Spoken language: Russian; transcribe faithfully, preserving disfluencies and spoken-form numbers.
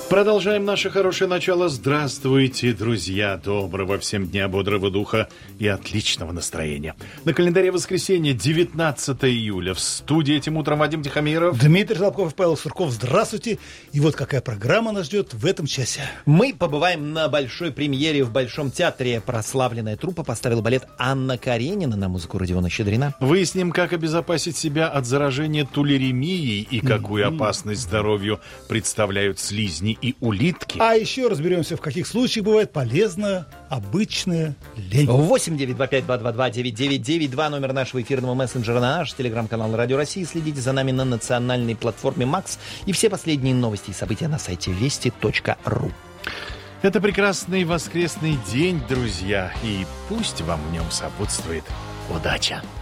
Продолжаем наше хорошее начало. Здравствуйте, друзья. Доброго всем дня, бодрого духа и отличного настроения. На календаре воскресенье, девятнадцатое июля. В студии этим утром Вадим Тихомиров, Дмитрий Толпков и Павел Сурков. Здравствуйте. И вот какая программа нас ждет в этом часе. Мы побываем на большой премьере в Большом театре. Прославленная труппа поставила балет «Анна Каренина» на музыку Родиона Щедрина. Выясним, как обезопасить себя от заражения тулеремией и какую mm-hmm. опасность здоровью представляют слизни и улитки. А еще разберемся, в каких случаях бывает полезная обычная лень. восемь девять два пять два два два девять девять девять два номер нашего эфирного мессенджера, на наш телеграм-канал Радио России. Следите за нами на национальной платформе Макс и все последние новости и события на сайте вести точка ру. Это прекрасный воскресный день, друзья, и пусть вам в нем сопутствует удача.